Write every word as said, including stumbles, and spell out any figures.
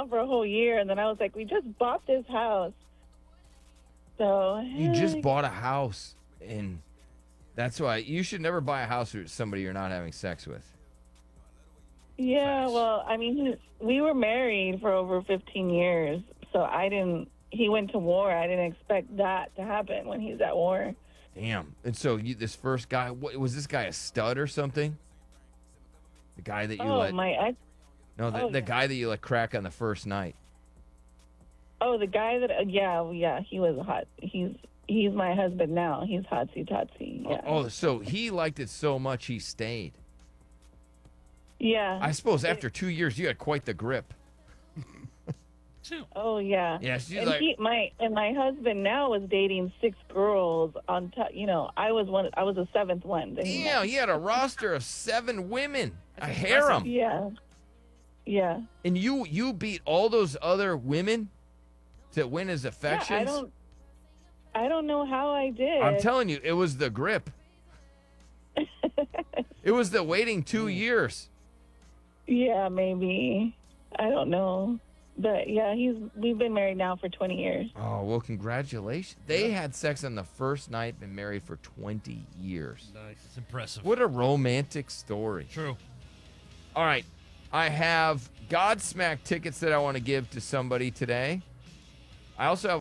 around for a whole year, and then I was like, we just bought this house. So You just eh, bought a house, and that's why you should never buy a house with somebody you're not having sex with. yeah. Facts. Well, I mean, he- we were married for over fifteen years, so I didn't. He went to war. I didn't expect that to happen when he's at war. Damn. And so you, this first guy, what, was this guy a stud or something? The guy that you Oh, let my ex. no, the, oh, the yeah. guy that you let crack on the first night. Oh, the guy that. Uh, yeah, yeah. He was hot. He's he's my husband now. He's hotsy totsy. Yeah. Oh, oh, so he liked it so much he stayed. Yeah. I suppose after two years you had quite the grip. Two. Oh yeah. Yeah, she's and like, he, my and my husband now was dating six girls on top. You know, I was one. I was the seventh one. that he damn, met. he had a roster of seven women, a That's harem, Yeah. Yeah. and you you beat all those other women to win his Yeah. affections. I don't. I don't know how I did. I'm telling you, it was the grip. It was the waiting two years. Yeah, maybe. I don't know. But yeah, he's we've been married now for twenty years. Oh, well, congratulations. They had sex on the first night, been married for twenty years. Nice. It's impressive. What a romantic story. True. All right. I have Godsmack tickets that I want to give to somebody today. I also have